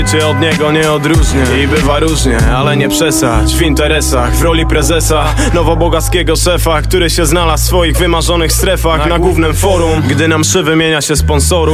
Czy od niego nie odróżnię. I bywa różnie, ale nie przesadź. W interesach, w roli prezesa nowobogackiego szefa, który się znalazł w swoich wymarzonych strefach na głównym forum. Gdy na mszy wymienia się sponsorów,